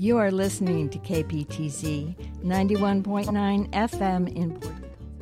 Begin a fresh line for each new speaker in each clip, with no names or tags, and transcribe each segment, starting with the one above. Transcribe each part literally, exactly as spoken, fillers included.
You are listening to K P T Z ninety-one point nine F M in Port,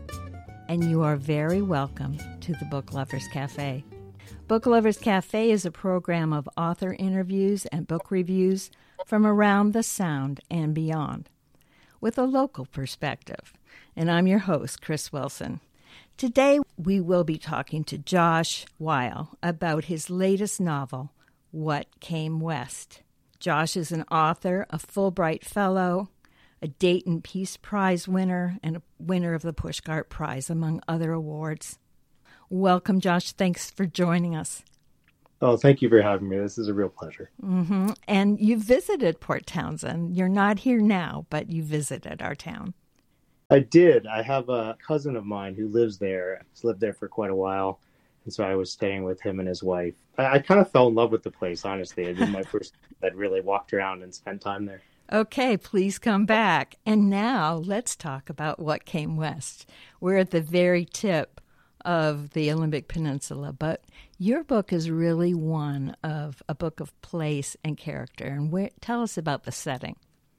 and you are very welcome to the Book Lovers Cafe. Book Lovers Cafe is a program of author interviews and book reviews from around the Sound and beyond, with a local perspective. And I'm your host, Chris Wilson. Today we will be talking to Josh Weil about his latest novel, What Came West. Josh is an author, a Fulbright Fellow, a Dayton Peace Prize winner, and a winner of the Pushcart Prize, among other awards. Welcome, Josh. Thanks for joining us.
Oh, thank you for having me. This is a real pleasure.
Mm-hmm. And you visited Port Townsend. You're not here now, but you visited our town.
I did. I have a cousin of mine who lives there. He's lived there for quite a while. And so I was staying with him and his wife. I, I kind of fell in love with the place, honestly. It was my first that really walked around and spent time there.
Okay, please come back. And now let's talk about What Came West. We're at the very tip of the Olympic Peninsula, but your book is really one of a book of place and character. And where, tell us about the setting.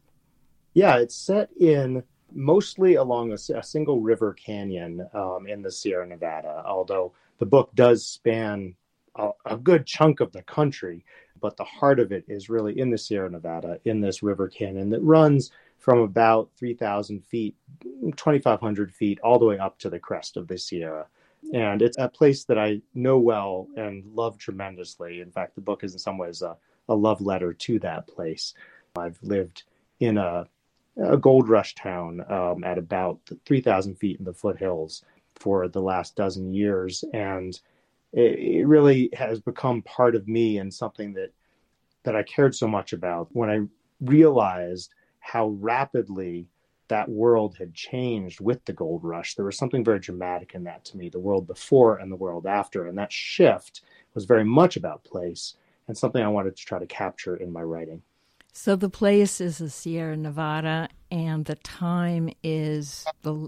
Yeah, it's set in mostly along a, a single river canyon um, in the Sierra Nevada, although the book does span a, a good chunk of the country, but the heart of it is really in the Sierra Nevada, in this river canyon that runs from about three thousand feet, twenty-five hundred feet, all the way up to the crest of the Sierra. And it's a place that I know well and love tremendously. In fact, the book is in some ways a, a love letter to that place. I've lived in a, a gold rush town um, at about three thousand feet in the foothills for the last dozen years. And it, it really has become part of me and something that, that I cared so much about when I realized how rapidly that world had changed with the gold rush. There was something very dramatic in that to me, the world before and the world after. And that shift was very much about place and something I wanted to try to capture in my writing.
So the place is the Sierra Nevada, and the time is the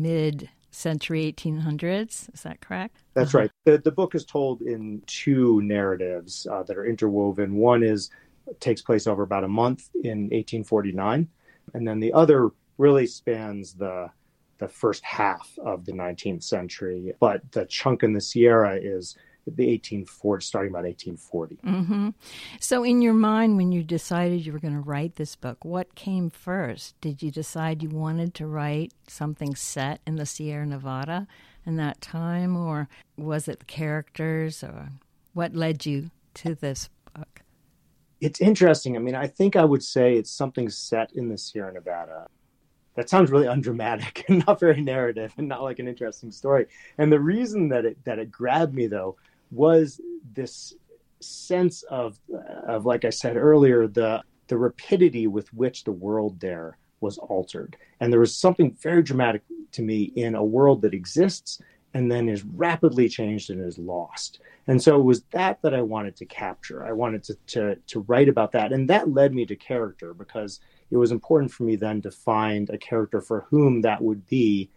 mid-century eighteen hundreds. Is that correct?
That's uh-huh. right. The, the book is told in two narratives uh, that are interwoven. One is takes place over about a month in eighteen forty-nine, and then the other really spans the the first half of the nineteenth century. But the chunk in the Sierra is the eighteen forty, starting about eighteen forty.
Mm-hmm. So in your mind, when you decided you were going to write this book, what came first? Did you decide you wanted to write something set in the Sierra Nevada in that time, or was it the characters, or what led you to this book?
It's interesting. I mean, I think I would say it's something set in the Sierra Nevada. That sounds really undramatic and not very narrative and not like an interesting story. And the reason that it that it grabbed me, though, was this sense of, of like I said earlier, the the rapidity with which the world there was altered. And there was something very dramatic to me in a world that exists and then is rapidly changed and is lost. And so it was that that I wanted to capture. I wanted to to, to write about that. And that led me to character, because it was important for me then to find a character for whom that would be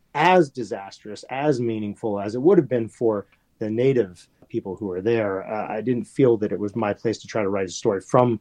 as disastrous, as meaningful as it would have been for the native people who were there. Uh, I didn't feel that it was my place to try to write a story from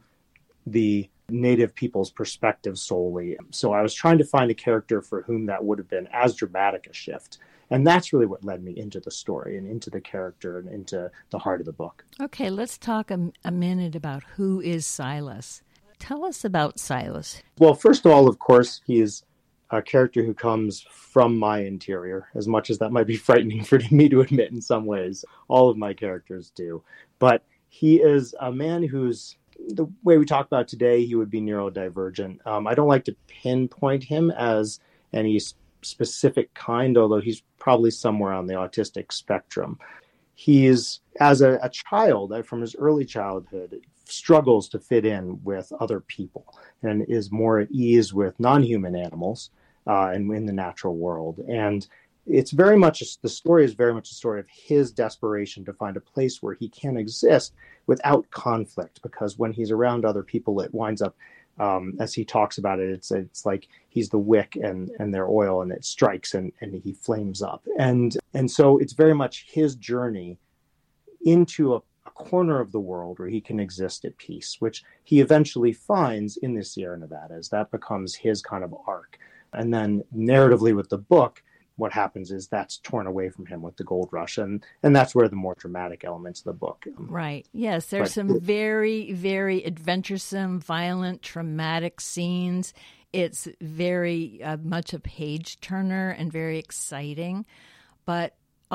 the native people's perspective solely. So I was trying to find a character for whom that would have been as dramatic a shift. And that's really what led me into the story and into the character and into the heart of the book.
Okay, let's talk a, a minute about who is Silas. Tell us about Silas.
Well, first of all, of course, he is a character who comes from my interior, as much as that might be frightening for me to admit in some ways. All of my characters do. But he is a man who's, the way we talk about today, he would be neurodivergent. Um, I don't like to pinpoint him as any specific kind, although he's probably somewhere on the autistic spectrum. He's, as a, a child, from his early childhood, struggles to fit in with other people and is more at ease with non-human animals uh, and in the natural world. And it's very much, the story is very much a story of his desperation to find a place where he can exist without conflict, because when he's around other people, it winds up, um, as he talks about it, it's it's like he's the wick and, and their oil, and it strikes and, and he flames up. And, and so it's very much his journey into a, a corner of the world where he can exist at peace, which he eventually finds in the Sierra Nevadas. That becomes his kind of arc. And then narratively with the book, what happens is that's torn away from him with the gold rush. And, and that's where the more dramatic elements of the book.
Right. Yes, there's but, some very, very adventuresome, violent, traumatic scenes. It's very uh, much a page turner and very exciting. But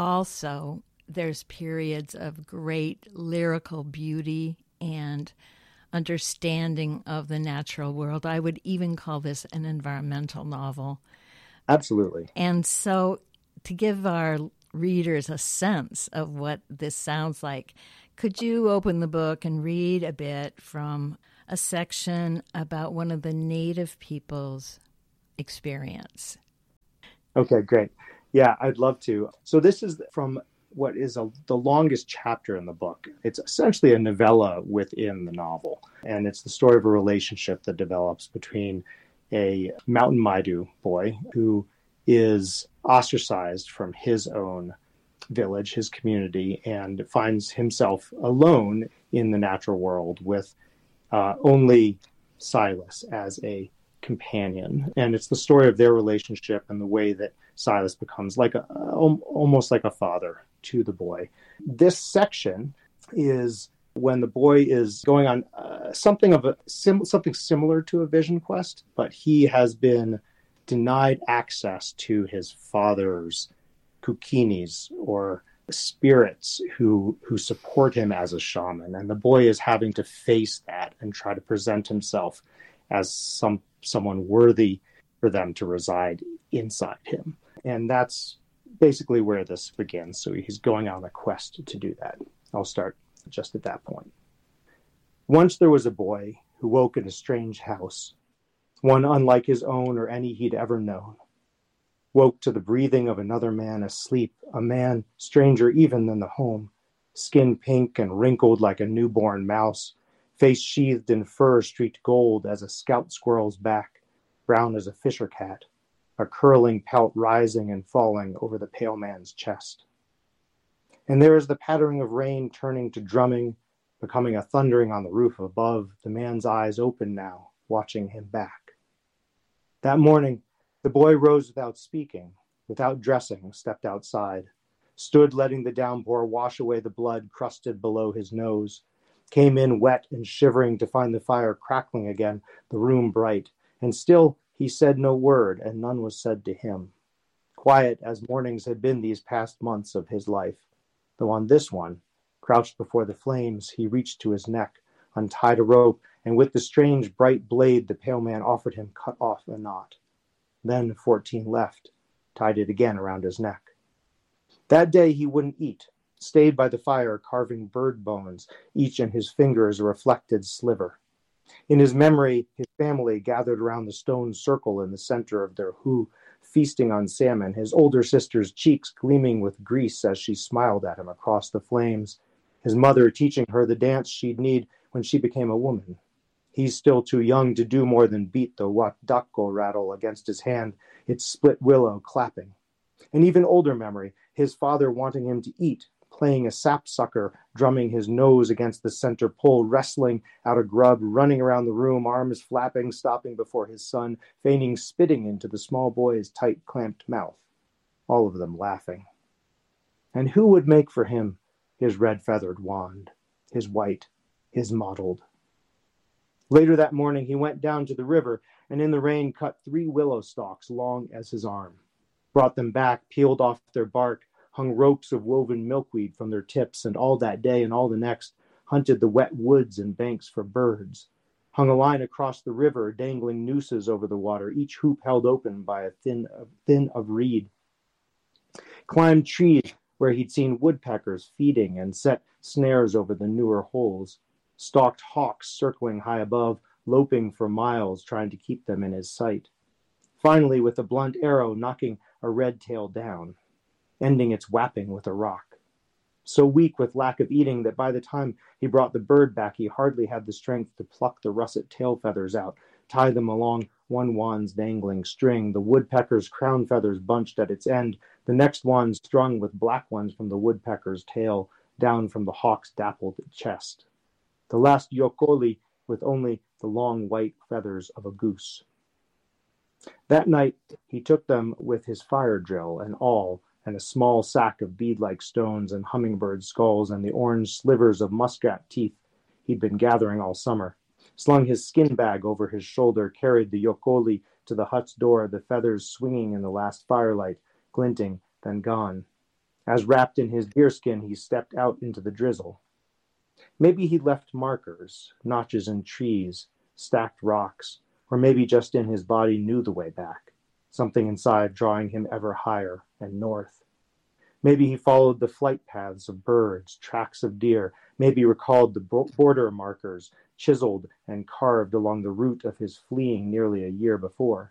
also there's periods of great lyrical beauty and understanding of the natural world. I would even call this an environmental novel.
Absolutely.
And so to give our readers a sense of what this sounds like, could you open the book and read a bit from a section about one of the native people's experience?
Okay, great. Yeah, I'd love to. So this is from what is a, the longest chapter in the book. It's essentially a novella within the novel. And it's the story of a relationship that develops between a Mountain Maidu boy who is ostracized from his own village, his community, and finds himself alone in the natural world with uh, only Silas as a companion. And it's the story of their relationship and the way that Silas becomes like a almost like a father to the boy. This section is when the boy is going on uh, something of a sim- something similar to a vision quest, but he has been denied access to his father's kukinis, or spirits who who support him as a shaman, and the boy is having to face that and try to present himself as some someone worthy for them to reside inside him. And that's basically where this begins. So he's going on a quest to do that. I'll start just at that point. Once there was a boy who woke in a strange house, one unlike his own or any he'd ever known. Woke to the breathing of another man asleep, a man stranger even than the home, skin pink and wrinkled like a newborn mouse, face sheathed in fur streaked gold as a scout squirrel's back, brown as a fisher cat, a curling pelt rising and falling over the pale man's chest. And there is the pattering of rain turning to drumming, becoming a thundering on the roof above, the man's eyes open now, watching him back. That morning, the boy rose without speaking, without dressing, stepped outside, stood letting the downpour wash away the blood crusted below his nose, came in wet and shivering to find the fire crackling again, the room bright, and still he said no word, and none was said to him. Quiet as mornings had been these past months of his life, though on this one, crouched before the flames, he reached to his neck, untied a rope, and with the strange bright blade the pale man offered him cut off a knot. Then fourteen left, tied it again around his neck. That day he wouldn't eat, stayed by the fire carving bird bones, each in his fingers a reflected sliver. In his memory, his family gathered around the stone circle in the center of their hu, feasting on salmon, his older sister's cheeks gleaming with grease as she smiled at him across the flames, his mother teaching her the dance she'd need when she became a woman. He's still too young to do more than beat the watdako rattle against his hand, its split willow clapping. An even older memory, his father wanting him to eat, playing a sapsucker, drumming his nose against the center pole, wrestling out a grub, running around the room, arms flapping, stopping before his son, feigning spitting into the small boy's tight, clamped mouth, all of them laughing. And who would make for him his red-feathered wand, his white, his mottled? Later that morning, he went down to the river and in the rain cut three willow stalks long as his arm, brought them back, peeled off their bark, hung ropes of woven milkweed from their tips, and all that day and all the next hunted the wet woods and banks for birds, hung a line across the river, dangling nooses over the water, each hoop held open by a thin, a thin of reed, climbed trees where he'd seen woodpeckers feeding and set snares over the newer holes, stalked hawks circling high above, loping for miles, trying to keep them in his sight. Finally, with a blunt arrow, knocking a red tail down, ending its whapping with a rock. So weak with lack of eating that by the time he brought the bird back, he hardly had the strength to pluck the russet tail feathers out, tie them along one wand's dangling string, the woodpecker's crown feathers bunched at its end, the next wand strung with black ones from the woodpecker's tail, down from the hawk's dappled chest. The last Yokoli with only the long white feathers of a goose. That night he took them with his fire drill and all, and a small sack of bead-like stones and hummingbird skulls and the orange slivers of muskrat teeth he'd been gathering all summer, slung his skin bag over his shoulder, carried the Yokoli to the hut's door, the feathers swinging in the last firelight, glinting, then gone. As wrapped in his deerskin, he stepped out into the drizzle. Maybe he left markers, notches in trees, stacked rocks, or maybe just in his body knew the way back, something inside drawing him ever higher and north. Maybe he followed the flight paths of birds, tracks of deer, maybe recalled the border markers chiseled and carved along the route of his fleeing nearly a year before.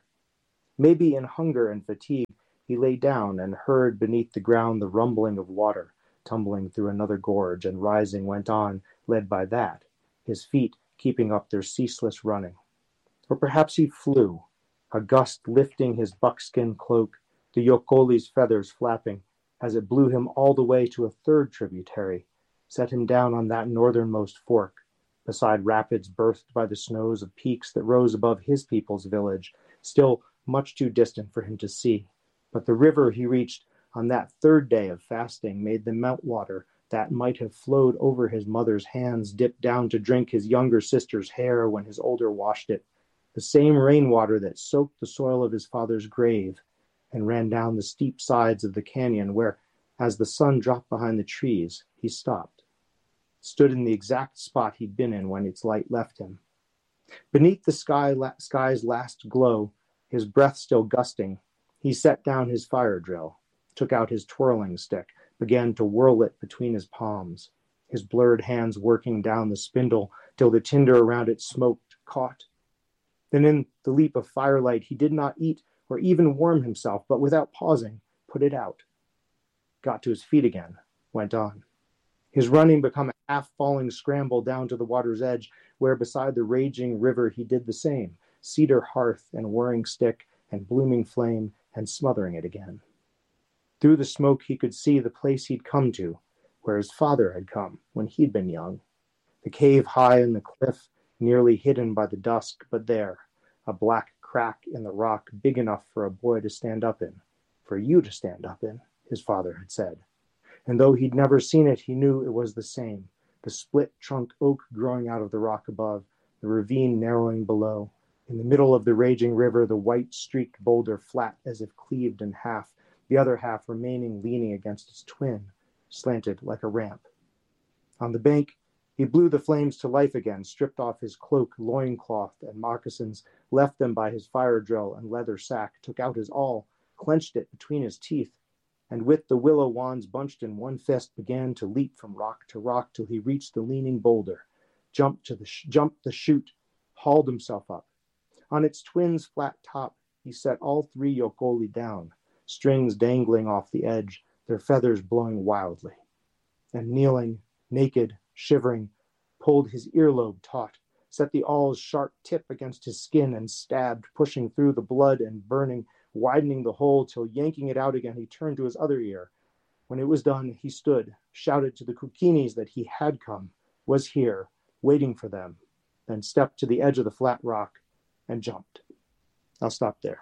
Maybe in hunger and fatigue, he lay down and heard beneath the ground the rumbling of water, tumbling through another gorge, and rising went on, led by that, his feet keeping up their ceaseless running. Or perhaps he flew, a gust lifting his buckskin cloak, the Yokoli's feathers flapping, as it blew him all the way to a third tributary, set him down on that northernmost fork, beside rapids birthed by the snows of peaks that rose above his people's village, still much too distant for him to see. But the river he reached on that third day of fasting made the meltwater that might have flowed over his mother's hands dip down to drink his younger sister's hair when his older washed it, the same rainwater that soaked the soil of his father's grave and ran down the steep sides of the canyon where, as the sun dropped behind the trees, he stopped, stood in the exact spot he'd been in when its light left him. Beneath the sky, la- sky's last glow, his breath still gusting, he set down his fire drill, took out his twirling stick, began to whirl it between his palms, his blurred hands working down the spindle till the tinder around it smoked, caught. Then in the leap of firelight he did not eat or even warm himself, but without pausing, put it out. Got to his feet again, went on. His running become a half-falling scramble down to the water's edge, where beside the raging river he did the same, cedar hearth and whirring stick and blooming flame, and smothering it again. Through the smoke he could see the place he'd come to, where his father had come when he'd been young. The cave high in the cliff, nearly hidden by the dusk, but there, a black crack in the rock big enough for a boy to stand up in, for you to stand up in, his father had said. And though he'd never seen it, he knew it was the same, the split trunk oak growing out of the rock above, the ravine narrowing below. In the middle of the raging river, the white streaked boulder flat as if cleaved in half, the other half remaining leaning against its twin, slanted like a ramp. On the bank, he blew the flames to life again, stripped off his cloak, loincloth, and moccasins, left them by his fire drill and leather sack, took out his awl, clenched it between his teeth, and with the willow wands bunched in one fist began to leap from rock to rock till he reached the leaning boulder, jumped to the sh- jumped the chute, hauled himself up. On its twin's flat top, he set all three Yokoli down, strings dangling off the edge, their feathers blowing wildly. And kneeling, naked, shivering, pulled his earlobe taut, set the awl's sharp tip against his skin and stabbed, pushing through the blood and burning, widening the hole till yanking it out again he turned to his other ear. When it was done, he stood, shouted to the Kukinis that he had come, was here, waiting for them, then stepped to the edge of the flat rock and jumped. I'll stop there.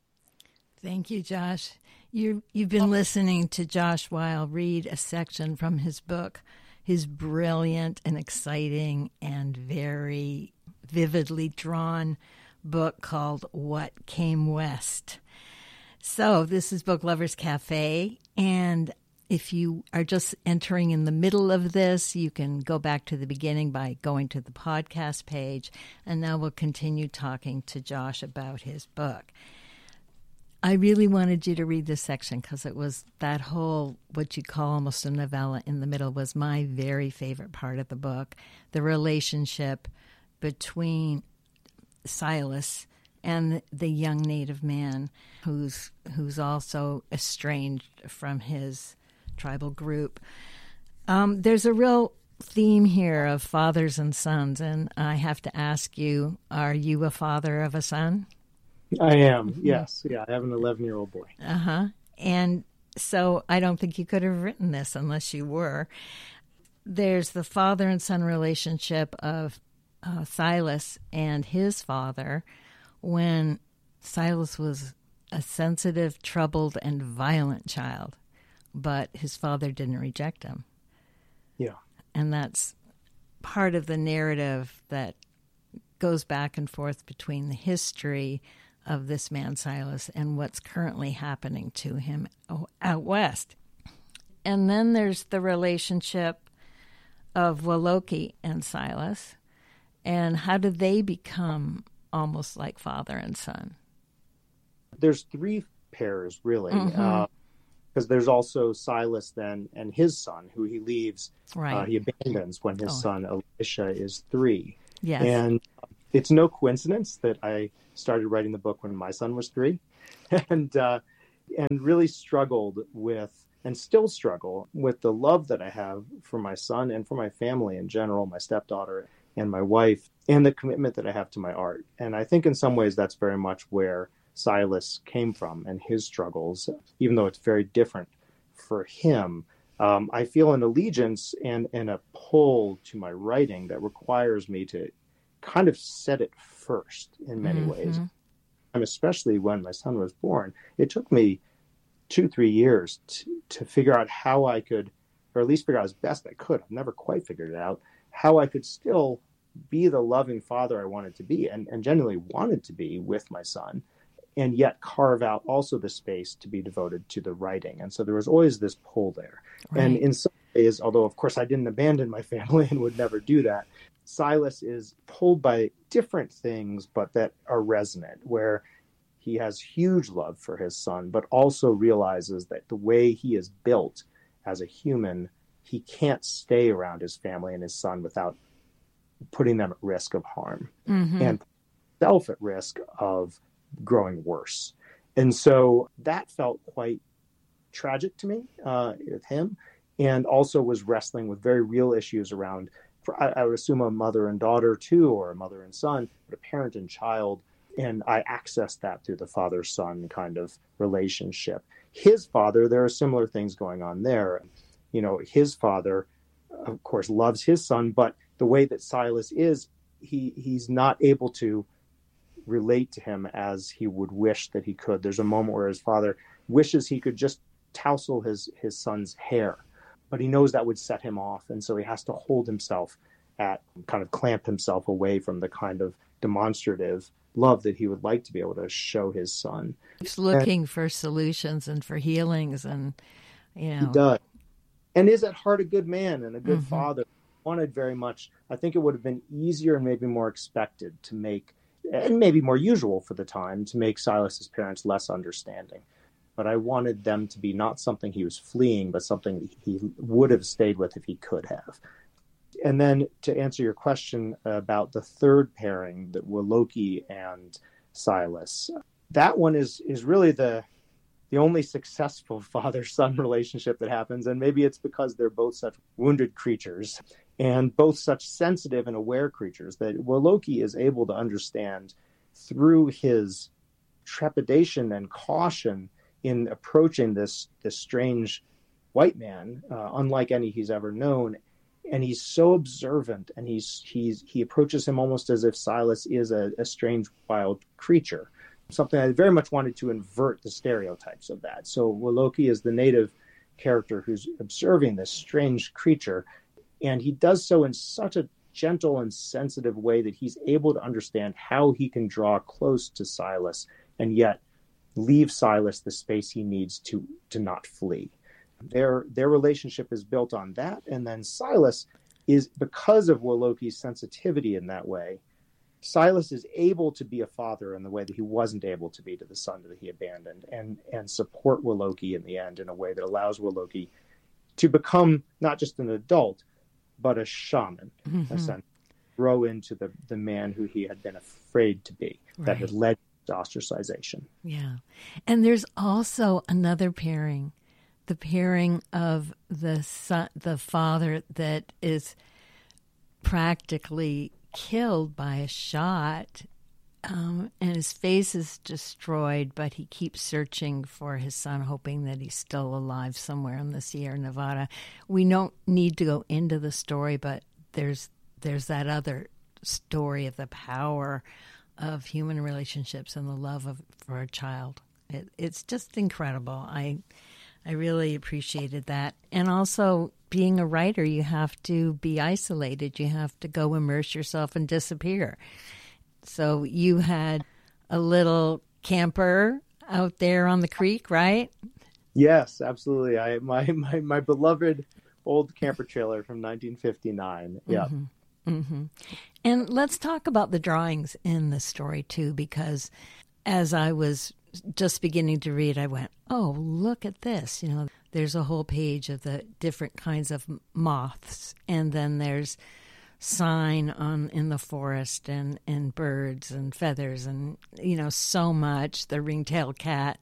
Thank you, Josh. You, you've been listening to Josh Weil read a section from his book, his brilliant and exciting and very vividly drawn book called What Came West. So this is Book Lovers Cafe, and if you are just entering in the middle of this, you can go back to the beginning by going to the podcast page, and now we'll continue talking to Josh about his book. I really wanted you to read this section because it was that whole, what you call almost a novella in the middle, was my very favorite part of the book, the relationship between Silas and the young Native man who's who's also estranged from his tribal group. Um, there's a real theme here of fathers and sons, and I have to ask you, are you a father of a son?
I am, yes. Yeah, I have an eleven-year-old boy.
Uh-huh. And so I don't think you could have written this unless you were. there's the father and son relationship of uh, Silas and his father when Silas was a sensitive, troubled, and violent child, but his father didn't reject him.
Yeah.
And that's part of the narrative that goes back and forth between the history of this man, Silas, and what's currently happening to him out west. And then there's the relationship of Wauloki and Silas, and how do they become almost like father and son?
There's three pairs, really, because
mm-hmm.
uh, there's also Silas then and his son, who he leaves,
right.
uh, he abandons when his oh. son Elisha is three.
Yes.
And it's no coincidence that I started writing the book when my son was three, and uh, and really struggled with, and still struggle with, the love that I have for my son and for my family in general, my stepdaughter and my wife, and the commitment that I have to my art. And I think in some ways that's very much where Silas came from and his struggles, even though it's very different for him. Um, I feel an allegiance and, and a pull to my writing that requires me to kind of set it first in many mm-hmm. ways. And especially when my son was born, it took me two, three years to, to figure out how I could, or at least figure out as best I could, I've never quite figured it out, how I could still be the loving father I wanted to be and, and genuinely wanted to be with my son, and yet carve out also the space to be devoted to the writing. And so there was always this pull there.
Right.
And in some ways, although of course I didn't abandon my family and would never do that, Silas is pulled by different things, but that are resonant, where he has huge love for his son, but also realizes that the way he is built as a human, he can't stay around his family and his son without putting them at risk of harm
mm-hmm.
and self at risk of growing worse. And so that felt quite tragic to me uh, with him, and also was wrestling with very real issues around, for, I, I would assume, a mother and daughter too, or a mother and son, but a parent and child. And I accessed that through the father-son kind of relationship. His father, there are similar things going on there. You know, his father, of course, loves his son, but the way that Silas is, he he's not able to relate to him as he would wish that he could. There's a moment where his father wishes he could just tousle his, his son's hair, but he knows that would set him off. And so he has to hold himself at, kind of clamp himself away from the kind of demonstrative love that he would like to be able to show his son.
He's looking and, for solutions and for healings, and, you know.
He does. And is at heart a good man and a good
mm-hmm.
father. Wanted very much, I think it would have been easier and maybe more expected to make, and maybe more usual for the time, to make Silas's parents less understanding. But I wanted them to be not something he was fleeing, but something he would have stayed with if he could have. And then to answer your question about the third pairing, that Wauloki and Silas, that one is is really the the only successful father-son relationship that happens. And maybe it's because they're both such wounded creatures and both such sensitive and aware creatures that Wauloki is able to understand through his trepidation and caution in approaching this, this strange white man, uh, unlike any he's ever known. And he's so observant, and he's he's he approaches him almost as if Silas is a, a strange wild creature. Something I very much wanted to invert the stereotypes of that. So Wauloki is the native character who's observing this strange creature, and he does so in such a gentle and sensitive way that he's able to understand how he can draw close to Silas and yet leave Silas the space he needs to to not flee. Their their relationship is built on that, and then Silas is, because of Wauloki's sensitivity in that way, Silas is able to be a father in the way that he wasn't able to be to the son that he abandoned, and and support Wauloki in the end in a way that allows Wauloki to become not just an adult, but a shaman,
mm-hmm.
essentially, grow into the, the man who he had been afraid to be,
right.
that had led to ostracization.
Yeah. And there's also another pairing, the pairing of the son, the father that is practically killed by a shot Um, and his face is destroyed, but he keeps searching for his son, hoping that he's still alive somewhere in the Sierra Nevada. We don't need to go into the story, but there's there's that other story of the power of human relationships and the love of for a child. It, it's just incredible. I I really appreciated that. And also, being a writer, you have to be isolated. You have to go immerse yourself and disappear. So you had a little camper out there on the creek, right?
Yes, absolutely. I my my, my beloved old camper trailer from nineteen fifty-nine. Yeah.
Mm-hmm. Mm-hmm. And let's talk about the drawings in the story, too, because as I was just beginning to read, I went, oh, look at this. You know, there's a whole page of the different kinds of moths, and then there's sign on in the forest and, and birds and feathers and, you know, so much, the ring-tailed cat.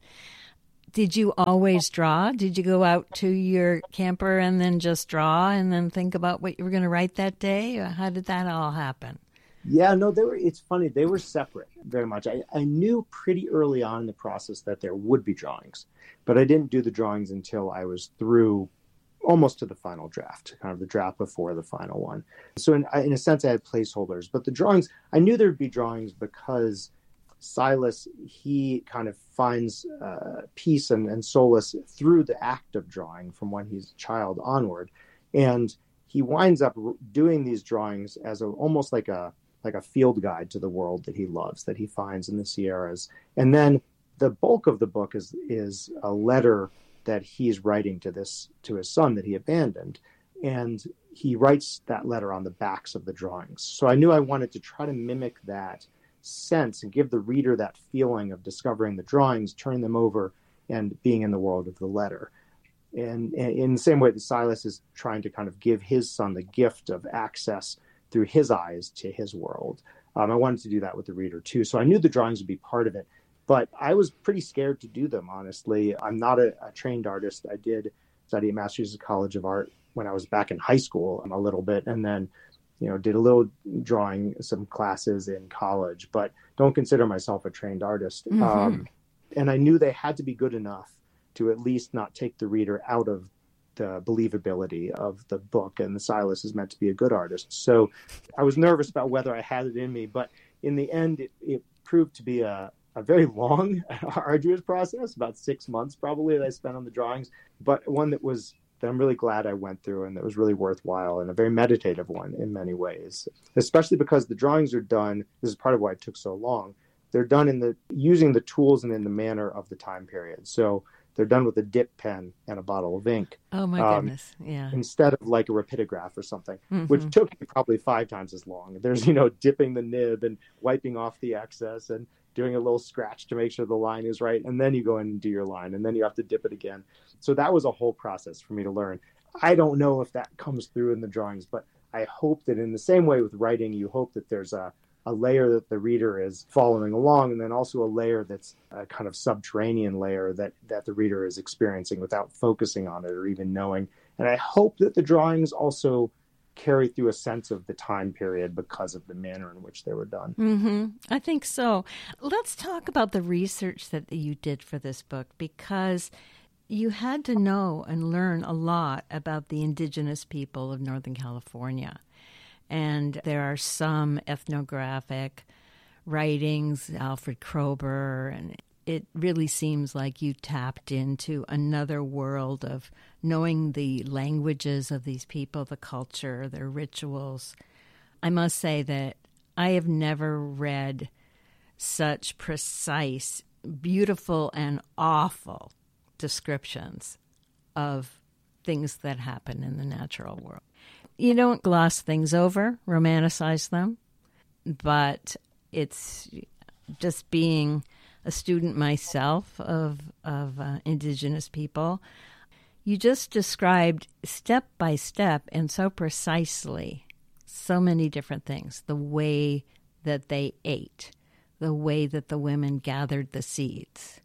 Did you always draw? Did you go out to your camper and then just draw and then think about what you were going to write that day? Or how did that all happen?
Yeah, no, they were. It's funny. They were separate very much. I, I knew pretty early on in the process that there would be drawings, but I didn't do the drawings until I was through almost to the final draft, kind of the draft before the final one. So in, in a sense, I had placeholders, but the drawings, I knew there'd be drawings because Silas, he kind of finds uh, peace and, and solace through the act of drawing from when he's a child onward. And he winds up doing these drawings as a, almost like a, like a field guide to the world that he loves, that he finds in the Sierras. And then the bulk of the book is, is a letter that he's writing to this, to his son that he abandoned. And he writes that letter on the backs of the drawings. So I knew I wanted to try to mimic that sense and give the reader that feeling of discovering the drawings, turning them over, and being in the world of the letter. And, and in the same way that Silas is trying to kind of give his son the gift of access through his eyes to his world. Um, I wanted to do that with the reader too. So I knew the drawings would be part of it. But I was pretty scared to do them, honestly. I'm not a, a trained artist. I did study at Massachusetts College of Art when I was back in high school a little bit, and then, you know, did a little drawing, some classes in college, but don't consider myself a trained artist. Mm-hmm. Um, and I knew they had to be good enough to at least not take the reader out of the believability of the book. And the Silas is meant to be a good artist. So I was nervous about whether I had it in me, but in the end, it, it proved to be a a very long, arduous process, about six months probably that I spent on the drawings, but one that was that I'm really glad I went through and that was really worthwhile and a very meditative one in many ways, especially because the drawings are done. This is part of why it took so long. They're done in the using the tools and in the manner of the time period. So they're done with a dip pen and a bottle of ink.
Oh my um, goodness. Yeah.
Instead of like a rapidograph or something, mm-hmm. which took me probably five times as long. There's, you know, dipping the nib and wiping off the excess and doing a little scratch to make sure the line is right. And then you go in and do your line and then you have to dip it again. So that was a whole process for me to learn. I don't know if that comes through in the drawings, but I hope that in the same way with writing, you hope that there's a, a layer that the reader is following along, and then also a layer that's a kind of subterranean layer that, that the reader is experiencing without focusing on it or even knowing. And I hope that the drawings also carry through a sense of the time period because of the manner in which they were done.
Mm-hmm. I think so. Let's talk about the research that you did for this book, because you had to know and learn a lot about the indigenous people of Northern California. And there are some ethnographic writings, Alfred Kroeber, and it really seems like you tapped into another world of knowing the languages of these people, the culture, their rituals. I must say that I have never read such precise, beautiful, and awful descriptions of things that happen in the natural world. You don't gloss things over, romanticize them, but it's just being a student myself of of uh, indigenous people. You just described step by step and so precisely so many different things. The way that they ate, the way that the women gathered the seeds,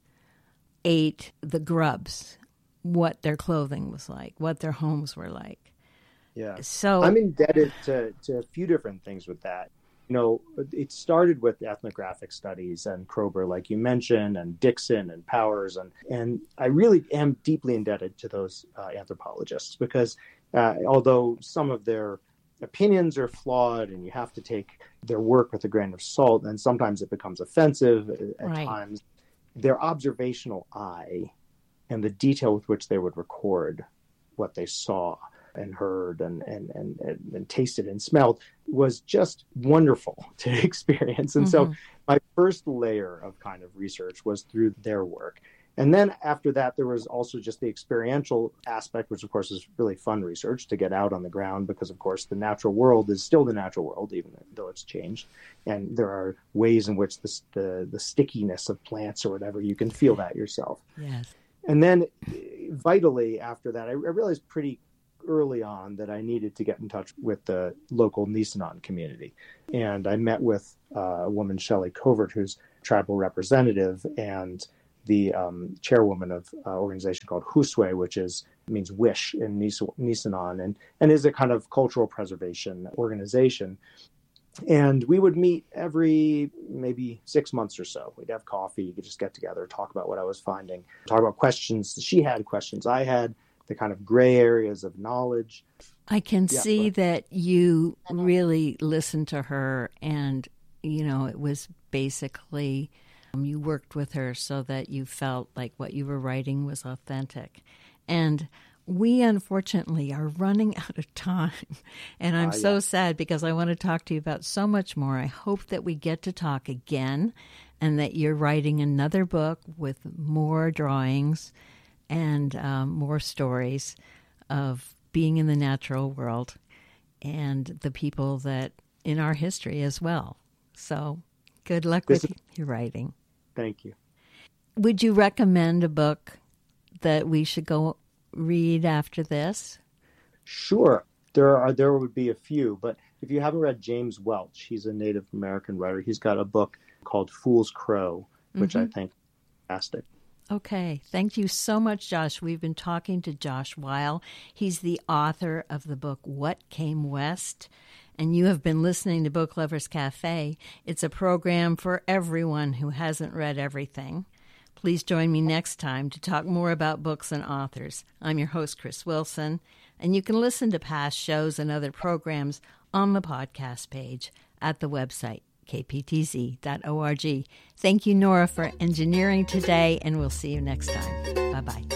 ate the grubs, what their clothing was like, what their homes were like.
Yeah.
So
I'm indebted to, to a few different things with that. you know, it started with ethnographic studies and Kroeber, like you mentioned, and Dixon and Powers. And, and I really am deeply indebted to those uh, anthropologists because uh, although some of their opinions are flawed and you have to take their work with a grain of salt, and sometimes it becomes offensive at
right.
times, their observational eye and the detail with which they would record what they saw and heard and, and, and, and, and tasted and smelled was just wonderful to experience. And mm-hmm. so my first layer of kind of research was through their work. And then after that, there was also just the experiential aspect, which of course is really fun research to get out on the ground because of course the natural world is still the natural world, even though it's changed. And there are ways in which the, the, the stickiness of plants or whatever, you can feel that yourself.
Yes.
And then vitally after that, I, I realized pretty early on that I needed to get in touch with the local Nisenan community. And I met with uh, a woman, Shelley Covert, who's tribal representative and the um, chairwoman of an uh, organization called Huswe, which is means wish in Nis- Nisenan, and, and is a kind of cultural preservation organization. And we would meet every maybe six months or so. We'd have coffee, you could just get together, talk about what I was finding, talk about questions she had, questions I had, the kind of gray areas of knowledge.
I can
yeah,
see
but...
that you really listened to her and, you know, it was basically um, you worked with her so that you felt like what you were writing was authentic. And we, unfortunately, are running out of time. And I'm uh, so yeah. sad because I want to talk to you about so much more. I hope that we get to talk again and that you're writing another book with more drawings and um, more stories of being in the natural world and the people that in our history as well. So good luck this with is... your writing.
Thank you.
Would you recommend a book that we should go read after this?
Sure. There are there would be a few, but if you haven't read James Welch, he's a Native American writer. He's got a book called Fool's Crow, which mm-hmm. I think is fantastic.
Okay. Thank you so much, Josh. We've been talking to Josh Weil. He's the author of the book, What Came West? And you have been listening to Book Lovers Cafe. It's a program for everyone who hasn't read everything. Please join me next time to talk more about books and authors. I'm your host, Chris Wilson, and you can listen to past shows and other programs on the podcast page at the website, k p t z dot org. Thank you, Nora, for engineering today, and we'll see you next time. Bye-bye.